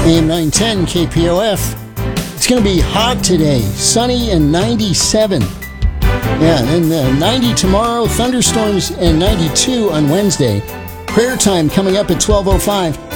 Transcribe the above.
AM 910 KPOF. It's going to be hot today, sunny and 97. Yeah, and then 90 tomorrow, thunderstorms and 92 on Wednesday. Prayer time coming up at 12:05.